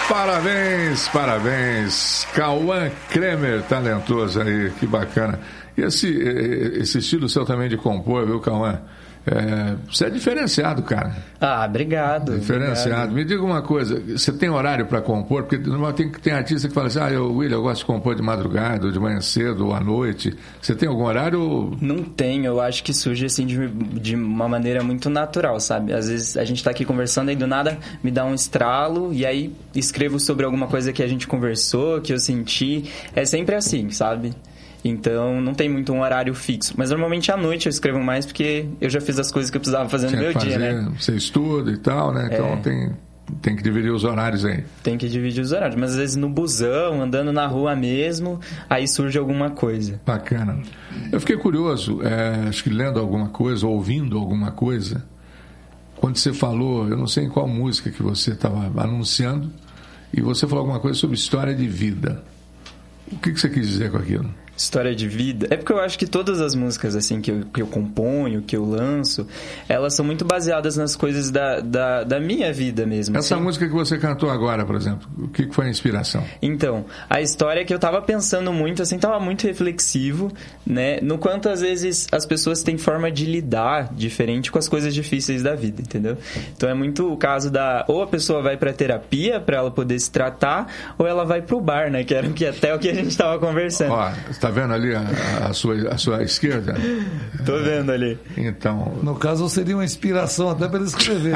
Parabéns, parabéns. Cauã Kremer, talentoso aí, que bacana. E esse estilo seu também de compor, viu, Cauã? Você é diferenciado, cara. Ah, obrigado. Diferenciado. Obrigado. Me diga uma coisa, você tem horário para compor? Porque tem artista que fala assim, William, eu gosto de compor de madrugada, ou de manhã cedo, ou à noite. Você tem algum horário? Não tenho, eu acho que surge assim de uma maneira muito natural, sabe? Às vezes a gente tá aqui conversando e do nada me dá um estralo e aí escrevo sobre alguma coisa que a gente conversou, que eu senti. É sempre assim, sabe? Então, não tem muito um horário fixo. Mas, normalmente, à noite eu escrevo mais porque eu já fiz as coisas que eu precisava fazer no meu dia, né? Você estuda e tal, né? Então, tem que dividir os horários aí. Tem que dividir os horários. Mas, às vezes, no busão, andando na rua mesmo, aí surge alguma coisa. Bacana. Eu fiquei curioso, acho que lendo alguma coisa, ouvindo alguma coisa, quando você falou, eu não sei em qual música que você estava anunciando, e você falou alguma coisa sobre história de vida. O que você quis dizer com aquilo? História de vida. É porque eu acho que todas as músicas assim que eu componho, que eu lanço, elas são muito baseadas nas coisas da minha vida mesmo. Essa assim. música que você cantou agora, por exemplo, o que foi a inspiração? Então, a história é que eu tava pensando muito, assim, tava muito reflexivo, né? No quanto às vezes as pessoas têm forma de lidar diferente com as coisas difíceis da vida, entendeu? Então é muito o caso ou a pessoa vai pra terapia pra ela poder se tratar, ou ela vai pro bar, né? Que era até o que a gente tava conversando. Ó, tá vendo ali a sua esquerda? Tô vendo ali. Então... No caso, seria uma inspiração até para ele escrever.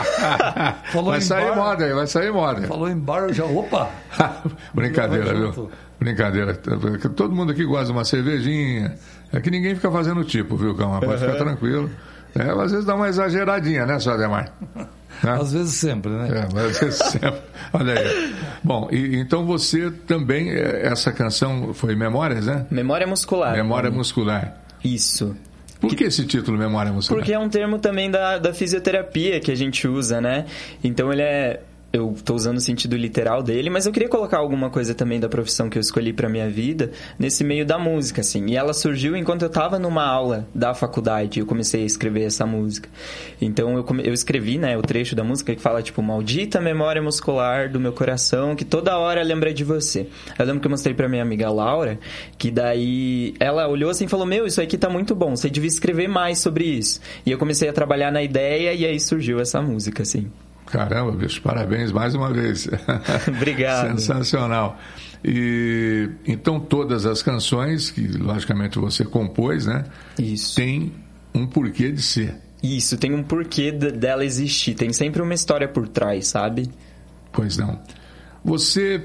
Vai sair moda aí, vai sair moda. Falou em bar, eu já... Opa! Brincadeira, viu? Brincadeira. Todo mundo aqui gosta de uma cervejinha. É que ninguém fica fazendo tipo, viu, Calma? Pode ficar tranquilo. Às vezes dá uma exageradinha, né, seu Ademar? Às vezes sempre, né? Às vezes sempre. Olha aí. Bom, então você também, essa canção foi Memórias, né? Memória muscular. Memória muscular. Isso. Por que esse título, Memória muscular? Porque é um termo também da fisioterapia que a gente usa, né? Então ele eu estou usando o sentido literal dele, mas eu queria colocar alguma coisa também da profissão que eu escolhi para minha vida nesse meio da música, assim. E ela surgiu enquanto eu estava numa aula da faculdade, eu comecei a escrever essa música. Então eu escrevi, né, o trecho da música que fala, tipo, maldita memória muscular do meu coração que toda hora lembra de você. Eu lembro que eu mostrei para minha amiga Laura, que daí ela olhou assim e falou, isso aqui tá muito bom, você devia escrever mais sobre isso. E eu comecei a trabalhar na ideia e aí surgiu essa música, assim. Caramba, bicho, parabéns mais uma vez. Obrigado. Sensacional. E então todas as canções que logicamente você compôs, né? Isso. Tem um porquê de ser. Isso, tem um porquê dela existir. Tem sempre uma história por trás, sabe? Pois não. Você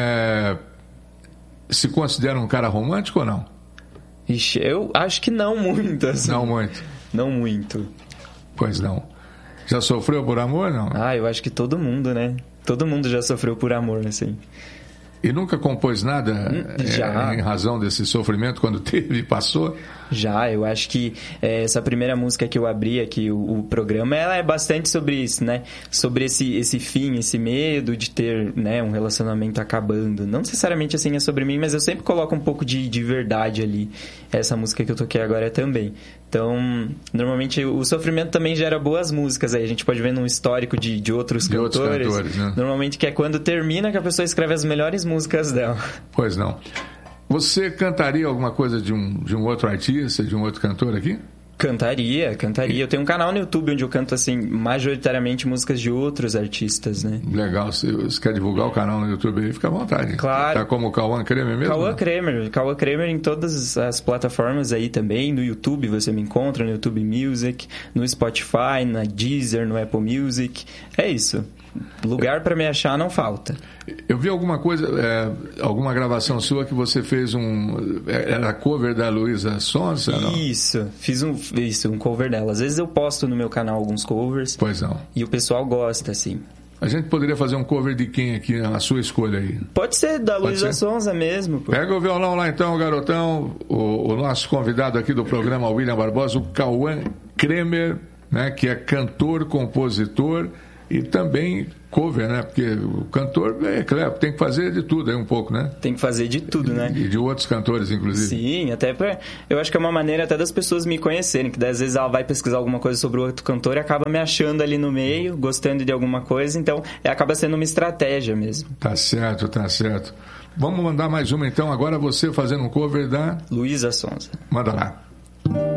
se considera um cara romântico ou não? Ixi, eu acho que não muito, assim. Não muito? Não muito. Pois não. Já sofreu por amor, não? Eu acho que todo mundo, né? Todo mundo já sofreu por amor, assim. E nunca compôs nada já. Em razão desse sofrimento quando teve e passou? Já, eu acho que essa primeira música que eu abri aqui, o programa, ela é bastante sobre isso, né? Sobre esse fim, esse medo de ter, né, um relacionamento acabando. Não necessariamente assim é sobre mim, mas eu sempre coloco um pouco de verdade ali. Essa música que eu toquei agora também. Então, normalmente o sofrimento também gera boas músicas. Aí a gente pode ver num histórico de outros cantores, né? Normalmente que é quando termina que a pessoa escreve as melhores músicas dela. Pois não. Você cantaria alguma coisa de um outro artista, de um outro cantor aqui? Cantaria. Eu tenho um canal no YouTube onde eu canto, assim, majoritariamente músicas de outros artistas, né? Legal. Se você quer divulgar o canal no YouTube aí, fica à vontade. Claro. Tá como o Cauã Kremer mesmo? Cauã Kremer em todas as plataformas aí também. No YouTube você me encontra, no YouTube Music, no Spotify, na Deezer, no Apple Music. É isso. Lugar para me achar não falta. Eu vi alguma coisa, alguma gravação sua que você fez era cover da Luísa Sonza? Isso, fiz um cover dela. Às vezes eu posto no meu canal alguns covers. Pois não. E o pessoal gosta, assim. A gente poderia fazer um cover de quem aqui, a sua escolha aí? Pode ser da Luísa Sonza mesmo. Pô. Pega o violão lá então, garotão. O nosso convidado aqui do programa, William Barbosa, o Cauã Kremer, né, que é cantor, compositor, E também cover, né? Porque o cantor é claro, tem que fazer de tudo aí um pouco, né? Tem que fazer de tudo, né? E de outros cantores, inclusive. Sim, até eu acho que é uma maneira até das pessoas me conhecerem, que às vezes ela vai pesquisar alguma coisa sobre o outro cantor e acaba me achando ali no meio, gostando de alguma coisa, então acaba sendo uma estratégia mesmo. Tá certo, tá certo. Vamos mandar mais uma então, agora você fazendo um cover da... Luísa Sonza. Manda lá.